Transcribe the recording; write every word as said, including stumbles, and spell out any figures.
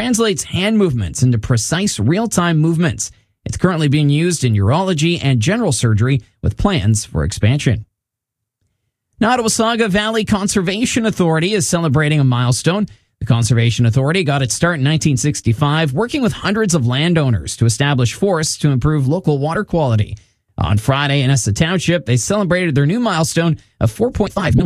translates hand movements into precise real-time movements. It's currently being used in urology and general surgery with plans for expansion. Nottawasaga Valley Conservation Authority is celebrating a milestone. The Conservation Authority got its start in nineteen sixty-five, working with hundreds of landowners to establish forests to improve local water quality. On Friday in Essa Township, they celebrated their new milestone of four point five million